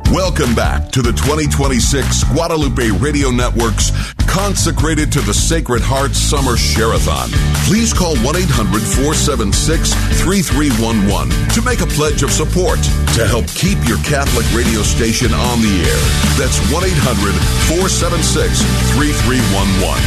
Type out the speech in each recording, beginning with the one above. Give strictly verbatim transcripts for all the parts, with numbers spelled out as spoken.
Welcome back to the twenty twenty-six Guadalupe Radio Network's Consecrated to the Sacred Heart Summer Share-a-thon. Please call one eight hundred four seven six three three one one to make a pledge of support to help keep your Catholic radio station on the air. That's one eight hundred four seven six three three one one.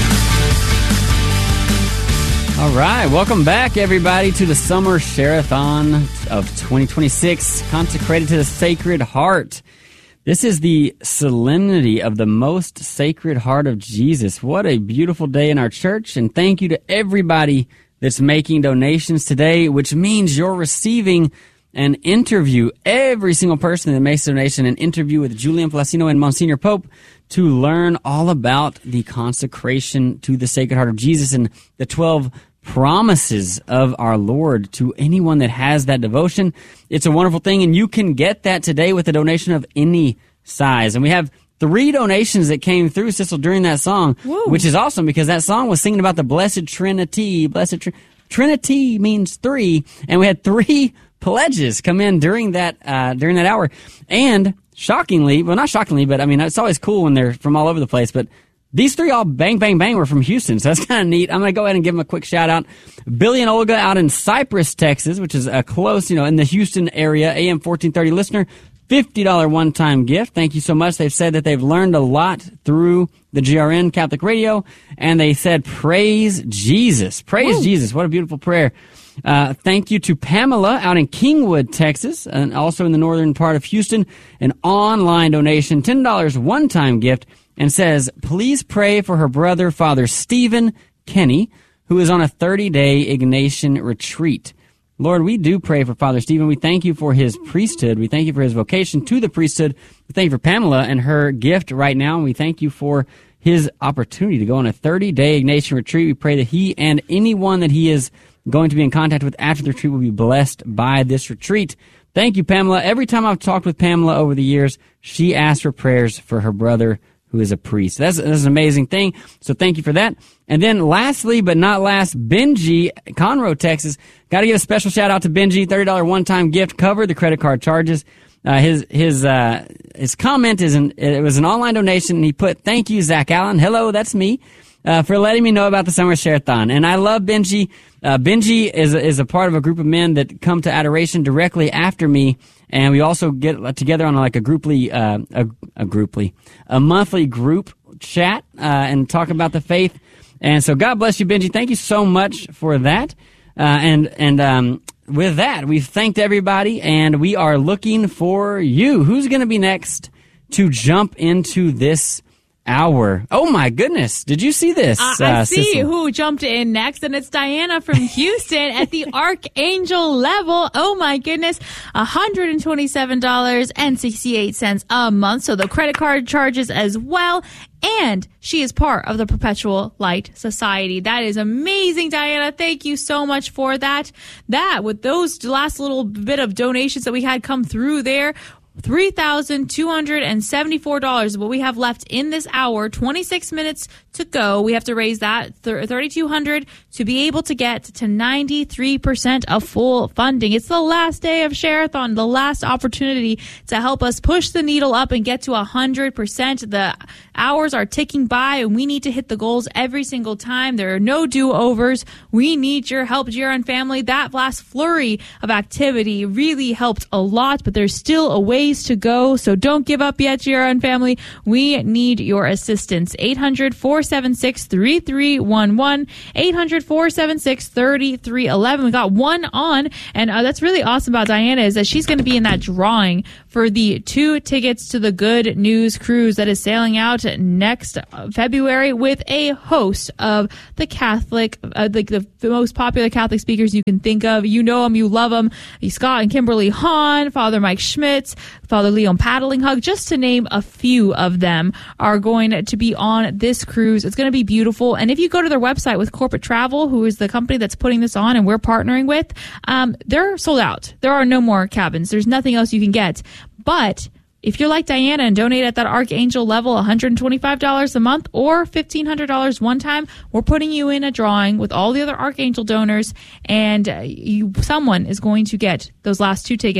All right, welcome back, everybody, to the Summer Share-a-thon of twenty twenty-six, Consecrated to the Sacred Heart. This is the solemnity of the most sacred heart of Jesus. What a beautiful day in our church, and thank you to everybody that's making donations today, which means you're receiving an interview. Every single person that makes a donation, an interview with Julian Placino and Monsignor Pope to learn all about the consecration to the Sacred Heart of Jesus and the twelve promises of our Lord to anyone that has that devotion. It's a wonderful thing, and you can get that today with a donation of any size. And we have three donations that came through, Cecil, during that song, Woo. Which is awesome because that song was singing about the Blessed Trinity. Blessed Tr- Trinity means three, and we had three pledges come in during that uh, during that hour. And shockingly, well, not shockingly, but I mean, it's always cool when they're from all over the place, but these three all bang, bang, bang were from Houston, so that's kind of neat. I'm going to go ahead and give them a quick shout-out. Billy and Olga out in Cypress, Texas, which is uh, close, you know, in the Houston area, A M fourteen thirty listener, fifty dollars one-time gift. Thank you so much. They've said that they've learned a lot through the G R N Catholic Radio, and they said, praise Jesus. Praise Woo. Jesus. What a beautiful prayer. Uh, thank you to Pamela out in Kingwood, Texas, and also in the northern part of Houston, an online donation, ten dollars one-time gift, and says, please pray for her brother, Father Stephen Kenny, who is on a thirty-day Ignatian retreat. Lord, we do pray for Father Stephen. We thank you for his priesthood. We thank you for his vocation to the priesthood. We thank you for Pamela and her gift right now. And we thank you for his opportunity to go on a thirty-day Ignatian retreat. We pray that he and anyone that he is going to be in contact with after the retreat will be blessed by this retreat. Thank you, Pamela. Every time I've talked with Pamela over the years, she asks for prayers for her brother, who is a priest. That's, that's an amazing thing. So thank you for that. And then lastly, but not last, Benji, Conroe, Texas. Got to give a special shout out to Benji. thirty dollars one-time gift, covered the credit card charges. Uh, his, his, uh, his comment is an, it was an online donation, and he put, thank you, Zach Allen. Hello, that's me. Uh, for letting me know about the Summer Share-a-thon. And I love Benji. Uh, Benji is, is a part of a group of men that come to adoration directly after me. And we also get together on like a grouply, uh, a, a grouply, a monthly group chat, uh, and talk about the faith. And so God bless you, Benji. Thank you so much for that. Uh, and, and, um, with that, we've thanked everybody, and we are looking for you. Who's going to be next to jump into this hour? Oh my goodness, did you see this? Uh, I uh, see Sissel? Who jumped in next, and it's Diana from Houston at the Archangel level. Oh my goodness, one hundred twenty-seven dollars and sixty-eight cents a month, so the credit card charges as well. And she is part of the Perpetual Light Society. That is amazing, Diana. Thank you so much for that. That, with those last little bit of donations that we had come through there, three thousand two hundred seventy-four dollars is what we have left in this hour. twenty-six minutes to go. We have to raise that thirty-two hundred dollars to be able to get to ninety-three percent of full funding. It's the last day of Share-a-thon, the last opportunity to help us push the needle up and get to one hundred percent. The hours are ticking by, and we need to hit the goals every single time. There are no do-overs. We need your help, G R N family. That last flurry of activity really helped a lot, but there's still a ways to go, so don't give up yet, G R N family. We need your assistance. eight hundred, four seven six, three three one one, eight hundred, four seven six, three three one one. We got one on, and uh, that's really awesome about Diana is that she's going to be in that drawing for the two tickets to the Good News Cruise that is sailing out next February with a host of the Catholic, uh, like the, the most popular Catholic speakers you can think of. You know them, you love them. Scott and Kimberly Hahn, Father Mike Schmitz, Father Leon Paddlinghug, just to name a few of them, are going to be on this cruise. It's going to be beautiful. And if you go to their website with Corporate Travel, who is the company that's putting this on and we're partnering with, um, they're sold out. There are no more cabins. There's nothing else you can get. But if you're like Diana and donate at that Archangel level, one hundred twenty-five dollars a month or fifteen hundred dollars one time, we're putting you in a drawing with all the other Archangel donors, and uh, you, someone is going to get those last two tickets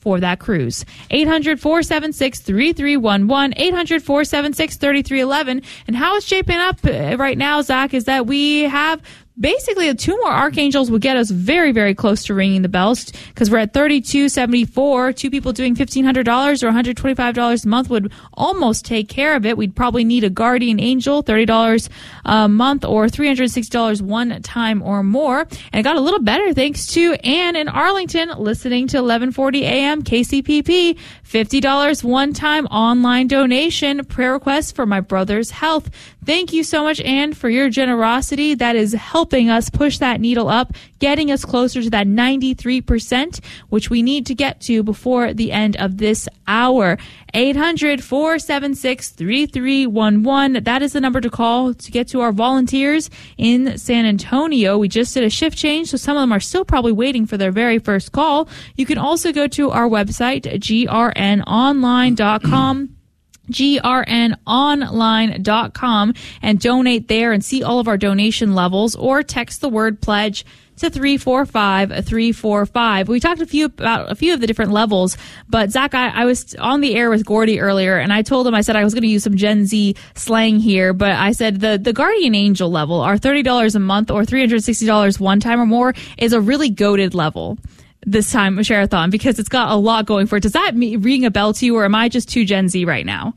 for that cruise. eight hundred, four seven six, three three one one, eight hundred, four seven six, three three one one. And how it's shaping up right now, Zach, is that we have basically two more archangels would get us very, very close to ringing the bells, because we're at thirty-two seventy-four. Two people doing fifteen hundred dollars or one hundred twenty-five dollars a month would almost take care of it. We'd probably need a guardian angel, thirty dollars a month or three hundred sixty dollars one time or more. And it got a little better thanks to Ann in Arlington listening to eleven forty a.m. K C P P. fifty dollars one-time online donation, prayer request for my brother's health. Thank you so much, Ann, for your generosity. That is helping us push that needle up, getting us closer to that ninety-three percent, which we need to get to before the end of this hour. eight hundred, four seven six, three three one one. That is the number to call to get to our volunteers in San Antonio. We just did a shift change, so some of them are still probably waiting for their very first call. You can also go to our website, G R N online dot com. G R N online dot com, and donate there and see all of our donation levels, or text the word pledge to three four five three four five. We talked a few about a few of the different levels, but Zach, I, I was on the air with Gordy earlier, and I told him, I said I was going to use some Gen Z slang here, but I said the, the Guardian Angel level, our thirty dollars a month or three hundred sixty dollars one time or more, is a really goated level this time, Share-a-thon, because it's got a lot going for it. Does that ring a bell to you, or am I just too Gen Z right now?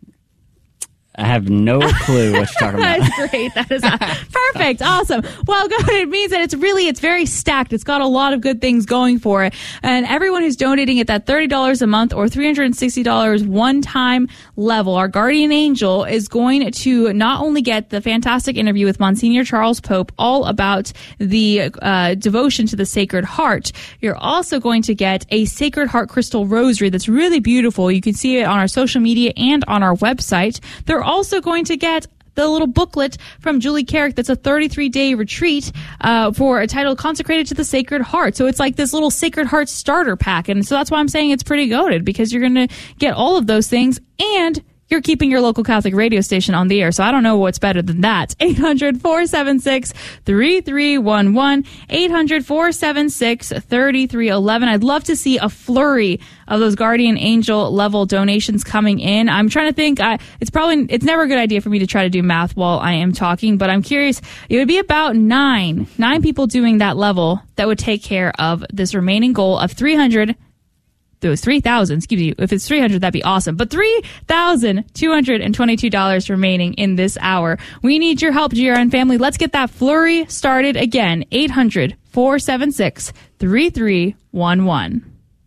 I have no clue what you're talking about. That's great. That is uh, perfect. Awesome. Well, good. It means that it's really, it's very stacked. It's got a lot of good things going for it. And everyone who's donating at that thirty dollars a month or three hundred sixty dollars one-time level, our Guardian Angel is going to not only get the fantastic interview with Monsignor Charles Pope all about the uh, devotion to the Sacred Heart, you're also going to get a Sacred Heart Crystal Rosary that's really beautiful. You can see it on our social media and on our website. They're also going to get the little booklet from Julie Carrick that's a thirty-three day retreat uh, for a title consecrated to the Sacred Heart. So it's like this little Sacred Heart starter pack. And so that's why I'm saying it's pretty goated, because you're going to get all of those things, and you're keeping your local Catholic radio station on the air. So I don't know what's better than that. eight hundred, four seven six, three three one one. eight hundred, four seven six, three three one one. I'd love to see a flurry of those Guardian Angel level donations coming in. I'm trying to think. I, it's probably, it's never a good idea for me to try to do math while I am talking, but I'm curious. It would be about nine, nine people doing that level that would take care of this remaining goal of three hundred. Those three thousand, excuse me, if it's three hundred, that'd be awesome. But three thousand two hundred twenty-two dollars remaining in this hour. We need your help, G R N family. Let's get that flurry started again. eight hundred, four seven six, three three one one.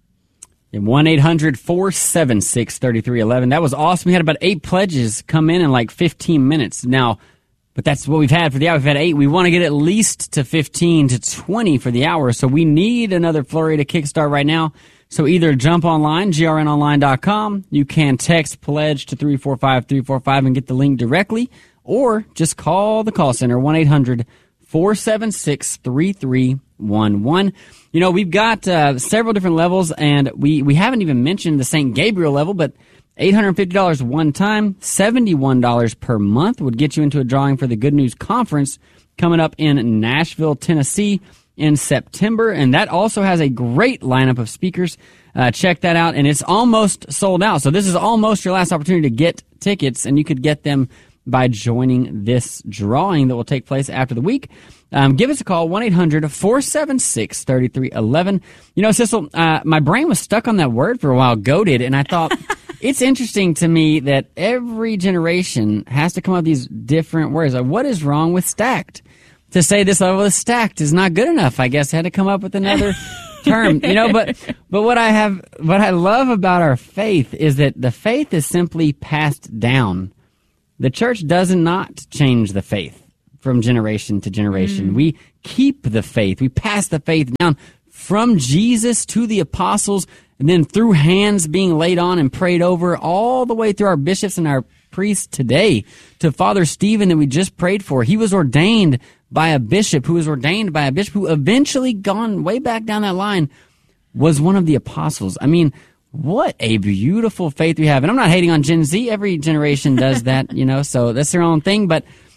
one eight hundred, four seven six, three three one one. That was awesome. We had about eight pledges come in in like fifteen minutes. Now, but that's what we've had for the hour. We've had eight. We want to get at least to fifteen to twenty for the hour. So we need another flurry to kickstart right now. So either jump online, G R N online dot com. You can text pledge to three four five three four five and get the link directly, or just call the call center, one eight hundred, four seven six, three three one one. You know, we've got uh, several different levels, and we, we haven't even mentioned the Saint Gabriel level, but eight hundred fifty dollars one time, seventy-one dollars per month would get you into a drawing for the Good News Conference coming up in Nashville, Tennessee in September, and that also has a great lineup of speakers. Uh, check that out, and it's almost sold out. So this is almost your last opportunity to get tickets, and you could get them by joining this drawing that will take place after the week. Um, give us a call, one eight hundred, four seven six, three three one one. You know, Sissel, uh, my brain was stuck on that word for a while, goated, and I thought it's interesting to me that every generation has to come up with these different words. Like, what is wrong with stacked? To say this level is stacked is not good enough. I guess I had to come up with another term, you know, but, but what I have, what I love about our faith is that the faith is simply passed down. The church does not change the faith from generation to generation. Mm. We keep the faith. We pass the faith down from Jesus to the apostles, and then through hands being laid on and prayed over all the way through our bishops and our priests today to Father Stephen that we just prayed for. He was ordained by a bishop who was ordained by a bishop who eventually, gone way back down that line, was one of the apostles. I mean, what a beautiful faith we have. And I'm not hating on Gen Z. Every generation does that, you know, so that's their own thing. But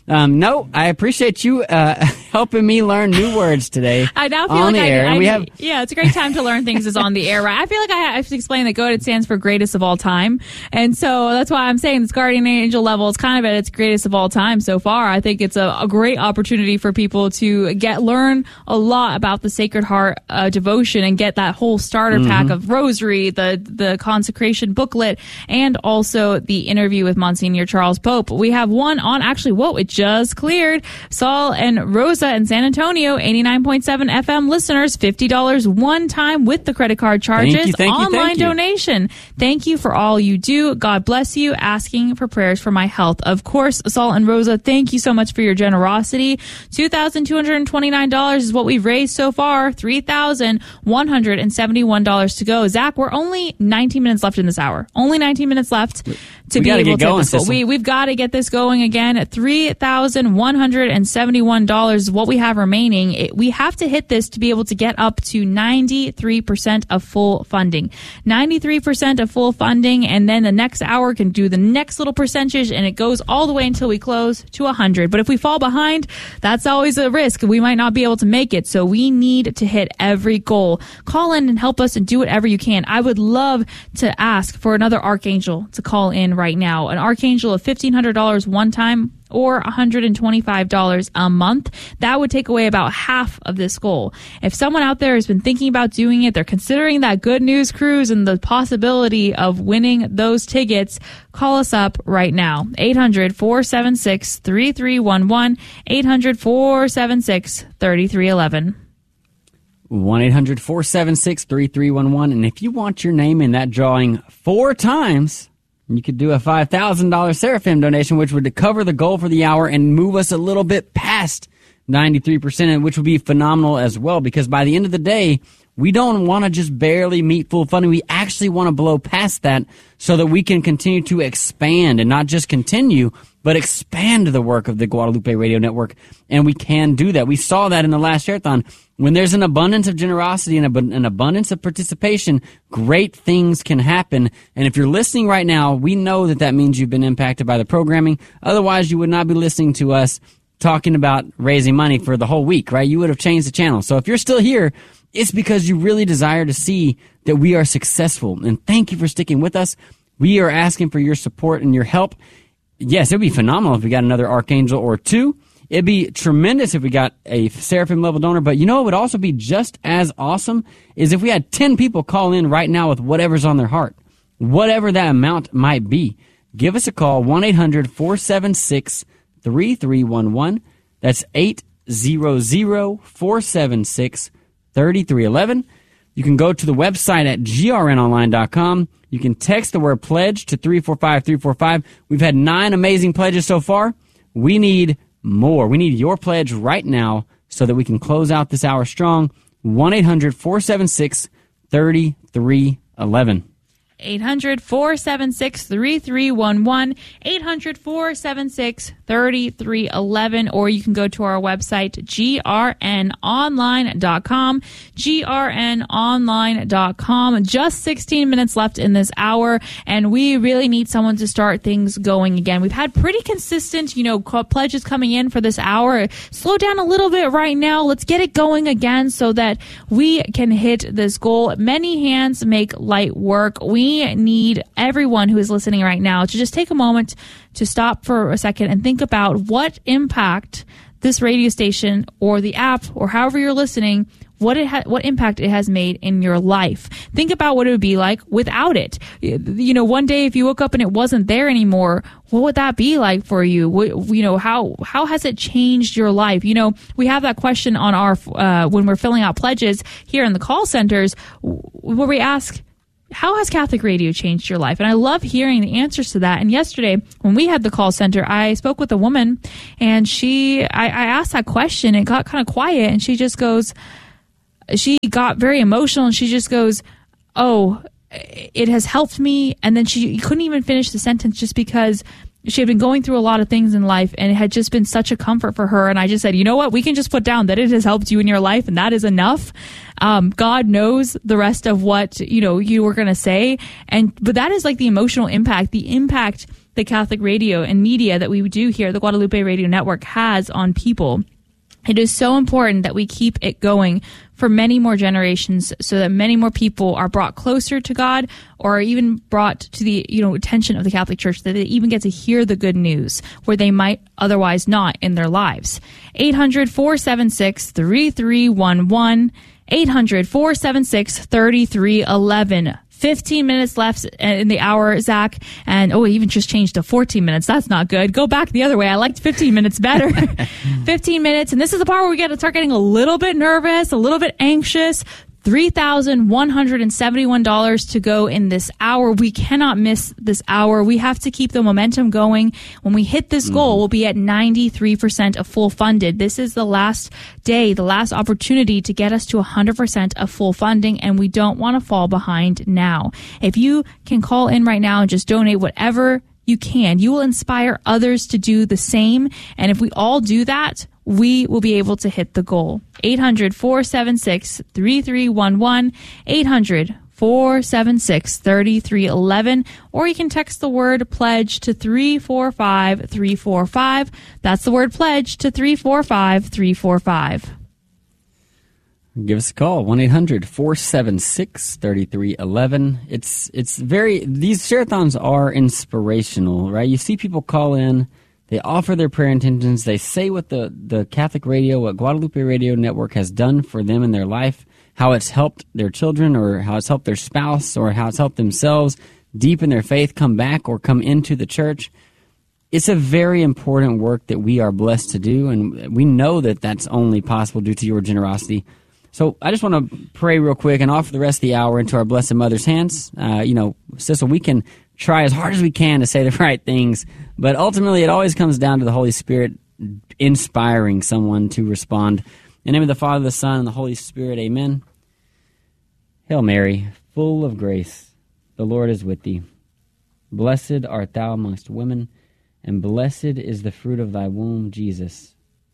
Um, no, I appreciate you uh, helping me learn new words today. I now feel on like the I, air. I, and we have yeah, it's a great time to learn things is on the air, right? I feel like I have to explain that GOAT stands for greatest of all time. And so that's why I'm saying this guardian angel level is kind of at its greatest of all time so far. I think it's a, a great opportunity for people to get learn a lot about the Sacred Heart uh, devotion and get that whole starter mm-hmm. pack of rosary, the, the consecration booklet, and also the interview with Monsignor Charles Pope. We have one on actually, whoa, it just cleared. Saul and Rosa in San Antonio, eighty-nine point seven F M listeners, fifty dollars one time with the credit card charges. Thank you, thank you, online thank you. donation. Thank you for all you do. God bless you. Asking for prayers for my health. Of course, Saul and Rosa, thank you so much for your generosity. two thousand two hundred twenty-nine dollars is what we've raised so far. three thousand one hundred seventy-one dollars to go. Zach, we're only nineteen minutes left in this hour. Only nineteen minutes left to we be able get to going, this goal. We, we've got to get this going again. three thousand one hundred seventy-one dollars is what we have remaining. It, we have to hit this to be able to get up to ninety-three percent of full funding. ninety-three percent of full funding, and then the next hour can do the next little percentage, and it goes all the way until we close to one hundred. But if we fall behind, that's always a risk. We might not be able to make it, so we need to hit every goal. Call in and help us and do whatever you can. I would love to ask for another Archangel to call in right now. An Archangel of fifteen hundred dollars one time or one hundred twenty-five dollars a month. That would take away about half of this goal. If someone out there has been thinking about doing it, they're considering that Good News Cruise and the possibility of winning those tickets, call us up right now. eight hundred, four seven six, three three one one, eight hundred, four seven six, three three one one. one eight hundred, four seven six, three three one one. And if you want your name in that drawing four times, you could do a five thousand dollars Seraphim donation, which would cover the goal for the hour and move us a little bit past ninety-three percent, which would be phenomenal as well, because by the end of the day, we don't want to just barely meet full funding. We actually want to blow past that so that we can continue to expand and not just continue, but expand the work of the Guadalupe Radio Network. And we can do that. We saw that in the last Share-a-thon. When there's an abundance of generosity and an abundance of participation, great things can happen. And if you're listening right now, we know that that means you've been impacted by the programming. Otherwise, you would not be listening to us talking about raising money for the whole week, right? You would have changed the channel. So if you're still here, it's because you really desire to see that we are successful. And thank you for sticking with us. We are asking for your support and your help. Yes, it would be phenomenal if we got another Archangel or two. It'd be tremendous if we got a Seraphim level donor, but you know what would also be just as awesome is if we had ten people call in right now with whatever's on their heart, whatever that amount might be. Give us a call, one eight hundred, four seven six, three three one one. That's eight hundred, four seven six, three three one one. You can go to the website at G R N online dot com. You can text the word pledge to three four five three four five. We've had nine amazing pledges so far. We need more. We need your pledge right now so that we can close out this hour strong. one eight hundred, four seven six, three three one one. eight hundred, four seven six, three three one one, eight hundred, four seven six, three three one one, or you can go to our website, G R N online dot com, G R N online dot com. Just sixteen minutes left in this hour, and we really need someone to start things going again. We've had pretty consistent, you know, pledges coming in for this hour. Slow down a little bit right now. Let's get it going again so that we can hit this goal. Many hands make light work. We We need everyone who is listening right now to just take a moment to stop for a second and think about what impact this radio station or the app or however you're listening, what it ha- what impact it has made in your life. Think about what it would be like without it. You know, one day if you woke up and it wasn't there anymore, what would that be like for you? What, you know, how how has it changed your life? You know, we have that question on our uh, when we're filling out pledges here in the call centers where we ask, how has Catholic radio changed your life? And I love hearing the answers to that. And yesterday, when we had the call center, I spoke with a woman, and she, I, I asked that question. It got kind of quiet, and she just goes, she got very emotional, and she just goes, oh, it has helped me. And then she couldn't even finish the sentence just because she had been going through a lot of things in life, and it had just been such a comfort for her. And I just said, you know what? We can just put down that it has helped you in your life, and that is enough. Um, God knows the rest of what, you know, you were going to say. And, but that is like the emotional impact, the impact the Catholic radio and media that we do here, the Guadalupe Radio Network, has on people. It is so important that we keep it going for many more generations so that many more people are brought closer to God or are even brought to the, you know, attention of the Catholic Church, that they even get to hear the good news where they might otherwise not in their lives. eight hundred, four seven six, three three one one, eight hundred, four seven six, three three one one. fifteen minutes left in the hour, Zach. And, oh, it even just changed to fourteen minutes. That's not good. Go back the other way. I liked fifteen minutes better. fifteen minutes. And this is the part where we get to start getting a little bit nervous, a little bit anxious. three thousand one hundred seventy-one dollars to go in this hour. We cannot miss this hour. We have to keep the momentum going. When we hit this goal, mm-hmm. we'll be at ninety-three percent of full funded. This is the last day, the last opportunity to get us to one hundred percent of full funding, and we don't want to fall behind now. If you can call in right now and just donate whatever you can, you will inspire others to do the same. And if we all do that, we will be able to hit the goal. eight hundred, four seven six, three three one one, eight hundred, four seven six, three three one one, or you can text the word pledge to three four five three four five. That's the word pledge to three four five three four five. Give us a call, one eight hundred, four seven six, three three one one. It's, it's very, these share-a-thons are inspirational, right? You see people call in, they offer their prayer intentions, they say what the, the Catholic Radio, what Guadalupe Radio Network has done for them in their life, how it's helped their children or how it's helped their spouse or how it's helped themselves deepen their faith, come back or come into the church. It's a very important work that we are blessed to do, and we know that that's only possible due to your generosity. So I just want to pray real quick and offer the rest of the hour into our Blessed Mother's hands. Uh, you know, Sissel, we can try as hard as we can to say the right things, but ultimately it always comes down to the Holy Spirit inspiring someone to respond. In the name of the Father, the Son, and the Holy Spirit, amen. Hail Mary, full of grace, the Lord is with thee. Blessed art thou amongst women, and blessed is the fruit of thy womb, Jesus.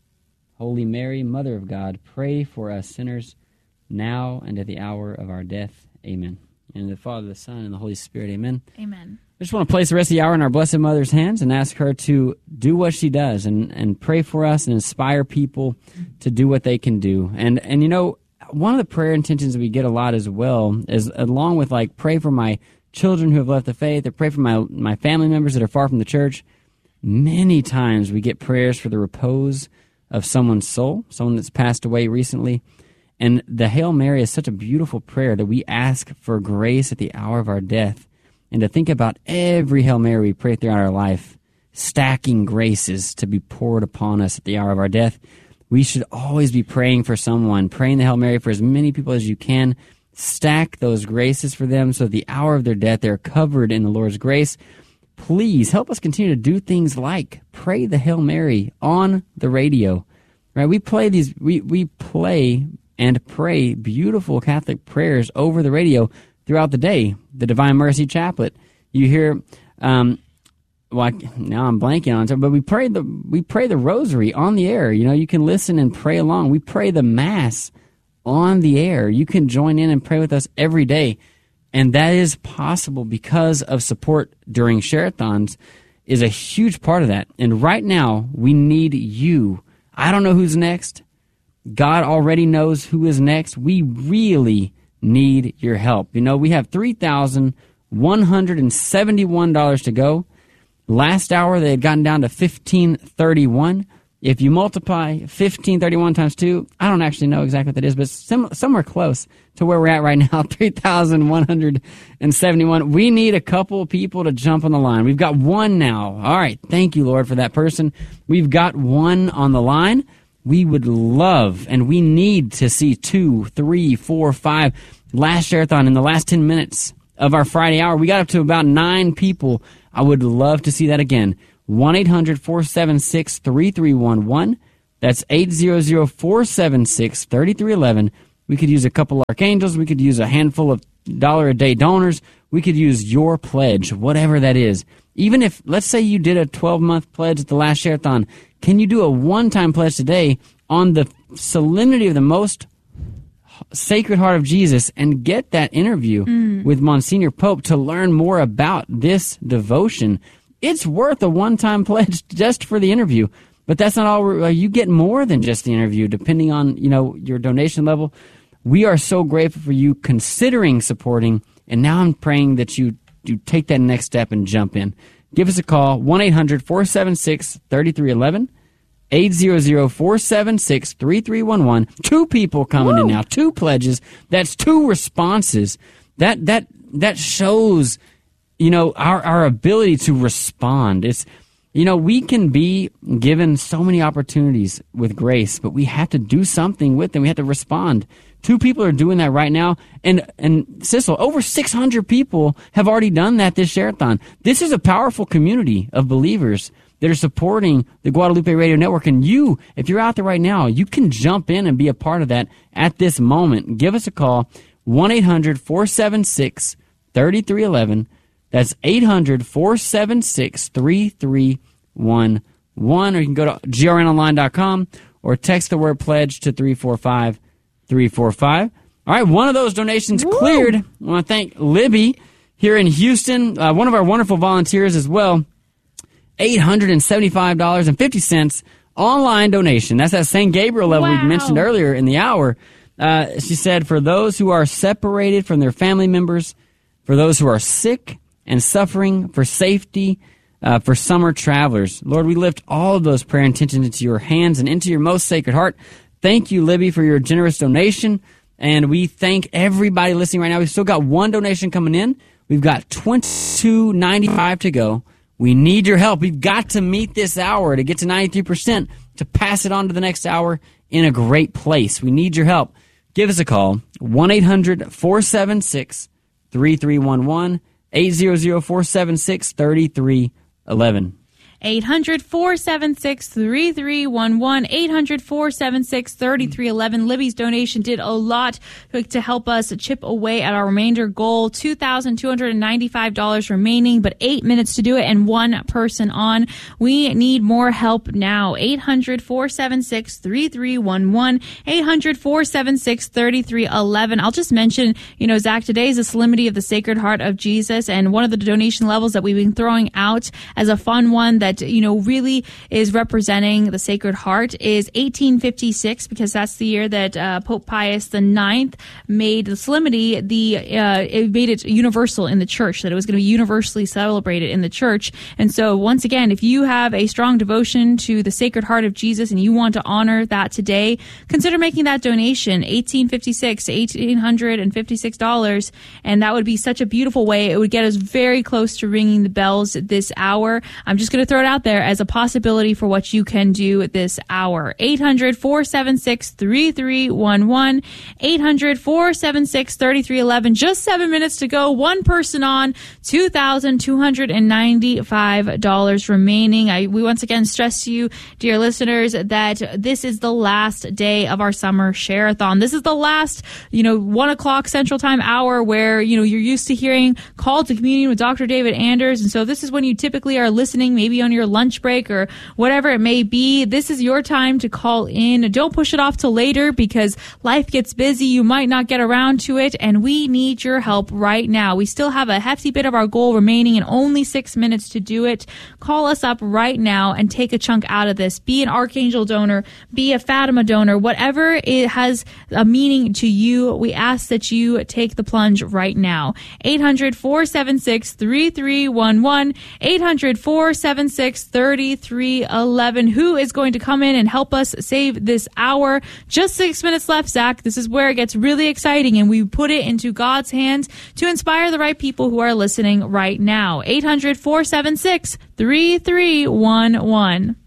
Holy Mary, Mother of God, pray for us sinners, now and at the hour of our death. Amen. In the Father, the Son, and the Holy Spirit. Amen. Amen. I just want to place the rest of the hour in our Blessed Mother's hands and ask her to do what she does and, and pray for us and inspire people to do what they can do. And, and you know, one of the prayer intentions we get a lot as well is, along with like pray for my children who have left the faith or pray for my, my family members that are far from the church, many times we get prayers for the repose of someone's soul, someone that's passed away recently. And the Hail Mary is such a beautiful prayer that we ask for grace at the hour of our death, and to think about every Hail Mary we pray throughout our life, stacking graces to be poured upon us at the hour of our death. We should always be praying for someone, praying the Hail Mary for as many people as you can. Stack those graces for them so at the hour of their death they're covered in the Lord's grace. Please help us continue to do things like pray the Hail Mary on the radio. Right? We play these. We we play and pray beautiful Catholic prayers over the radio throughout the day. The Divine Mercy Chaplet. You hear. Um, well, I, now I'm blanking on it, but we pray the we pray the Rosary on the air. You know, you can listen and pray along. We pray the Mass on the air. You can join in and pray with us every day. And that is possible because of support during share-a-thons is a huge part of that. And right now, we need you. I don't know who's next. God already knows who is next. We really need your help. You know, we have three thousand one hundred seventy-one dollars to go. Last hour, they had gotten down to fifteen thirty-one. If you multiply fifteen thirty-one times two, I don't actually know exactly what that is, but sim- somewhere close to where we're at right now, three thousand one hundred seventy-one. We need a couple people to jump on the line. We've got one now. All right. Thank you, Lord, for that person. We've got one on the line. We would love, and we need to see two, three, four, five. Last share-a-thon in the last ten minutes of our Friday hour, we got up to about nine people. I would love to see that again. one eight hundred, four seven six, three three one one. That's eight hundred, four seven six, three three one one. We could use a couple archangels. We could use a handful of dollar-a-day donors. We could use your pledge, whatever that is. Even if, let's say you did a twelve-month pledge at the last share-a-thon, can you do a one-time pledge today on the solemnity of the most Sacred Heart of Jesus and get that interview mm. with Monsignor Pope to learn more about this devotion? it's worth a one-time pledge just for the interview. But that's not all. We're, uh, you get more than just the interview, depending on, you know, your donation level. We are so grateful for you considering supporting, and now I'm praying that you, you take that next step and jump in. Give us a call, one eight hundred four seven six three three one one, eight hundred four seven six three three one one. Two people coming Woo! in now, two pledges. That's two responses. That that that shows, you know, our, our ability to respond. It's, you know, we can be given so many opportunities with grace, but we have to do something with them. We have to respond. Two people are doing that right now. And, and Sissel, over six hundred people have already done that this Share-a-thon. This is a powerful community of believers that are supporting the Guadalupe Radio Network. And you, if you're out there right now, you can jump in and be a part of that at this moment. Give us a call, one eight hundred four seven six three three one one. That's eight hundred four seven six three three one one. Or you can go to G R N online dot com or text the word pledge to three four five three four five. All right, one of those donations Woo! cleared. I want to thank Libby here in Houston, uh, one of our wonderful volunteers as well. eight hundred seventy-five dollars and fifty cents online donation. That's that Saint Gabriel level wow. we mentioned earlier in the hour. Uh, she said, for those who are separated from their family members, for those who are sick and suffering, for safety, uh, for summer travelers. Lord, we lift all of those prayer intentions into your hands and into your most sacred heart. Thank you, Libby, for your generous donation. And we thank everybody listening right now. We've still got one donation coming in. We've got twenty-two ninety-five to go. We need your help. We've got to meet this hour to get to ninety-three percent to pass it on to the next hour in a great place. We need your help. Give us a call, one eight hundred four seven six three three one one, eight hundred four seven six three three one one. eight hundred four seven six three three one one, eight hundred four seven six three three one one. Libby's donation did a lot to help us chip away at our remainder goal. two thousand two hundred ninety-five dollars remaining, but eight minutes to do it and one person on. We need more help now. eight hundred four seven six three three one one, eight hundred four seven six three three one one. I'll just mention, you know, Zach, today is the Solemnity of the Sacred Heart of Jesus, and one of the donation levels that we've been throwing out as a fun one that, you know, really is representing the Sacred Heart is eighteen fifty-six, because that's the year that uh, Pope Pius the Ninth made the Solemnity, the uh, it made it universal in the church, that it was going to be universally celebrated in the church. And so once again, if you have a strong devotion to the Sacred Heart of Jesus and you want to honor that today, consider making that donation, eighteen fifty-six, eighteen fifty-six dollars, and that would be such a beautiful way. It would get us very close to ringing the bells this hour. I'm just going to throw it out there as a possibility for what you can do this hour. eight hundred four seven six three three one one, eight hundred four seven six three three one one. Just seven minutes to go. One person on, two thousand two hundred ninety-five dollars remaining. I, we once again stress to you, dear listeners, that this is the last day of our summer share-a-thon. This is the last, you know, one o'clock Central Time hour where, you know, you're used to hearing Call to Communion with Doctor David Anders. And so this is when you typically are listening, maybe on your lunch break or whatever it may be. This is your time to call in. Don't push it off till later, because life gets busy. You might not get around to it, and we need your help right now. We still have a hefty bit of our goal remaining and only six minutes to do it. Call us up right now and take a chunk out of this. Be an Archangel donor, be a Fatima donor, whatever it has a meaning to you. We ask that you take the plunge right now. eight hundred four seven six three three one one, eight hundred four seven six three three one one. Who is going to come in and help us save this hour? Just six minutes left, Zach. This is where it gets really exciting, and we put it into God's hands to inspire the right people who are listening right now. eight hundred four seven six three three one one.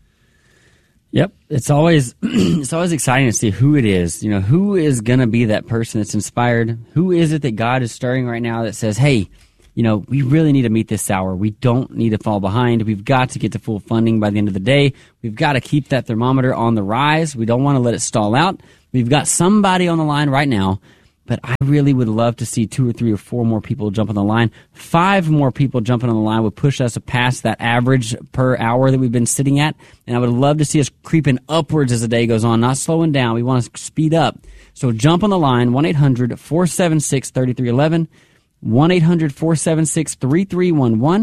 Yep, it's always it's always exciting to see who it is. You know, who is going to be that person that's inspired? Who is it that God is stirring right now that says, hey, you know, we really need to meet this hour. We don't need to fall behind. We've got to get to full funding by the end of the day. We've got to keep that thermometer on the rise. We don't want to let it stall out. We've got somebody on the line right now, but I really would love to see two or three or four more people jump on the line. Five more people jumping on the line would push us past that average per hour that we've been sitting at, and I would love to see us creeping upwards as the day goes on, not slowing down. We want to speed up. So jump on the line, one eight hundred four seven six three three one one. one eight hundred four seven six three three one one.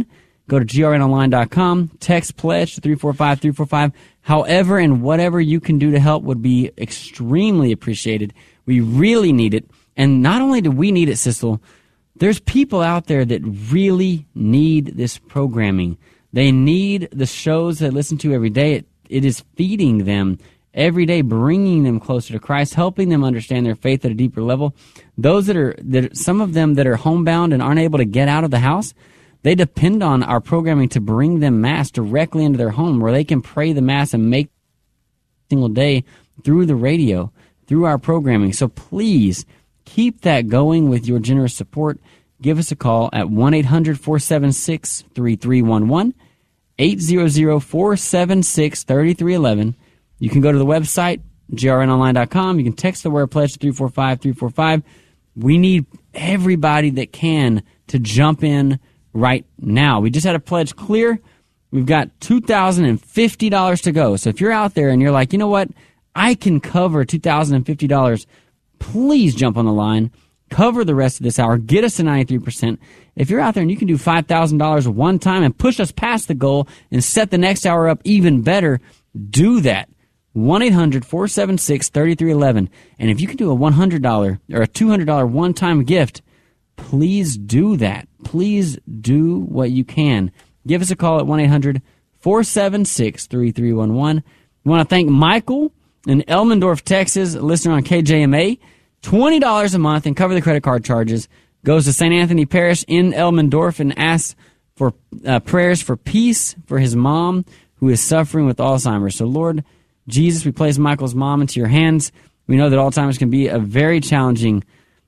Go to G R N online dot com, text pledge to three four five three four five. However and whatever you can do to help would be extremely appreciated. We really need it. And not only do we need it, Sissel, there's people out there that really need this programming. They need the shows they listen to every day. It, it is feeding them every day, bringing them closer to Christ, helping them understand their faith at a deeper level. Those that are, that some of them that are homebound and aren't able to get out of the house, they depend on our programming to bring them Mass directly into their home where they can pray the Mass and make single day through the radio, through our programming. So please keep that going with your generous support. Give us a call at one eight hundred four seven six three three one one, eight hundred four seven six three three one one. You can go to the website, G R N online dot com. You can text the word pledge to three four five three four five. We need everybody that can to jump in right now. We just had a pledge clear. We've got two thousand fifty dollars to go. So if you're out there and you're like, you know what, I can cover two thousand fifty dollars, please jump on the line. Cover the rest of this hour. Get us to ninety-three percent. If you're out there and you can do five thousand dollars one time and push us past the goal and set the next hour up even better, do that. one eight hundred four seven six three three one one. And if you can do a one hundred dollars or a two hundred dollars one-time gift, please do that. Please do what you can. Give us a call at one eight hundred four seven six three three one one. We want to thank Michael in Elmendorf, Texas, a listener on K J M A. twenty dollars a month and cover the credit card charges. Goes to Saint Anthony Parish in Elmendorf and asks for uh, prayers for peace for his mom who is suffering with Alzheimer's. So, Lord Jesus, we place Michael's mom into your hands. We know that Alzheimer's can be a very challenging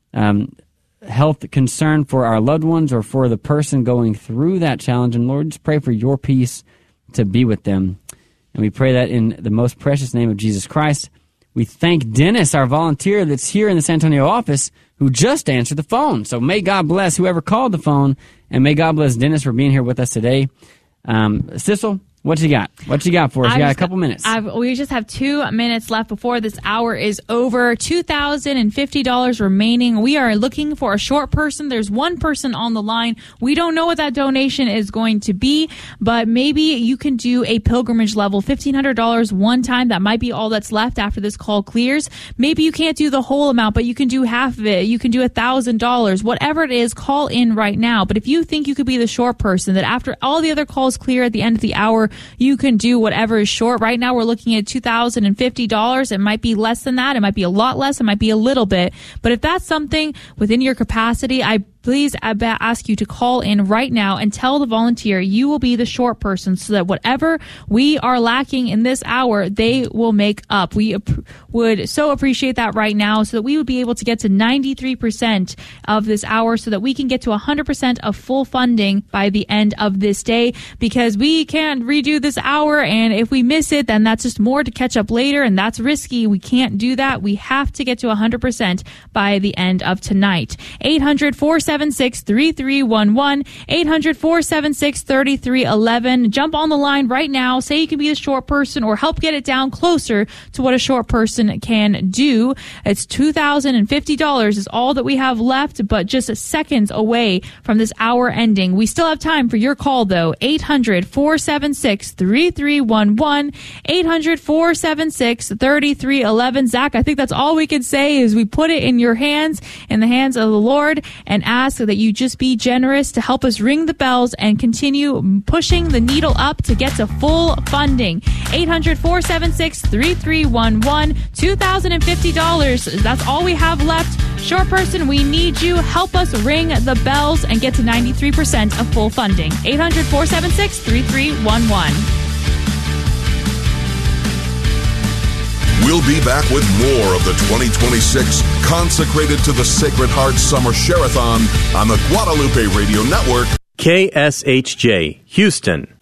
um health concern for our loved ones or for the person going through that challenge. And Lord, just pray for your peace to be with them. And we pray that in the most precious name of Jesus Christ. We thank Dennis, our volunteer that's here in the San Antonio office, who just answered the phone. So may God bless whoever called the phone, and may God bless Dennis for being here with us today. Um, Sissel, what you got? What you got for us? You got a couple minutes. I've, we just have two minutes left before this hour is over. two thousand fifty dollars remaining. We are looking for a short person. There's one person on the line. We don't know what that donation is going to be, but maybe you can do a pilgrimage level, fifteen hundred dollars one time. That might be all that's left after this call clears. Maybe you can't do the whole amount, but you can do half of it. You can do one thousand dollars. Whatever it is, call in right now. But if you think you could be the short person, that after all the other calls clear at the end of the hour, you can do whatever is short. Right now, we're looking at two thousand fifty dollars. It might be less than that. It might be a lot less. It might be a little bit. But if that's something within your capacity, I please ask you to call in right now and tell the volunteer you will be the short person so that whatever we are lacking in this hour, they will make up. We ap- would so appreciate that right now so that we would be able to get to ninety-three percent of this hour so that we can get to one hundred percent of full funding by the end of this day, because we can't redo this hour, and if we miss it, then that's just more to catch up later, and that's risky. We can't do that. We have to get to one hundred percent by the end of tonight. eight hundred four seven six three three one one, eight hundred four seven six three three one one. Jump on the line right now. Say you can be a short person or help get it down closer to what a short person can do. It's two thousand fifty dollars is all that we have left, but just seconds away from this hour ending. We still have time for your call, though. eight hundred four seven six three three one one, eight hundred four seven six three three one one. Zach, I think that's all we can say is we put it in your hands, in the hands of the Lord, and ask that you just be generous to help us ring the bells and continue pushing the needle up to get to full funding. eight hundred four seven six three three one one, two thousand fifty dollars. That's all we have left. Short person, we need you. Help us ring the bells and get to ninety-three percent of full funding. eight hundred four seven six three three one one. We'll be back with more of the twenty twenty-six Consecrated to the Sacred Heart Summer Share-a-thon on the Guadalupe Radio Network. K S H J, Houston.